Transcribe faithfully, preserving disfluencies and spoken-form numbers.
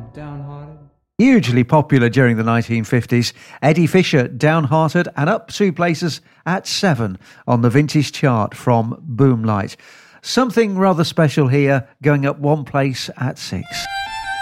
Downhearted. Hugely popular during the nineteen fifties, Eddie Fisher, Downhearted, and up two places at seven on the vintage chart from Boomlight. Something rather special here, going up one place at six.